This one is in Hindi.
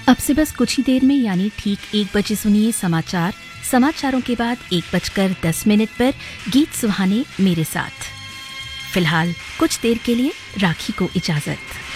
अब से बस कुछ ही देर में यानी ठीक 1 बजे सुनिए समाचार। समाचारों के बाद 1:10 पर गीत सुहाने मेरे साथ। फिलहाल कुछ देर के लिए राखी को इजाजत।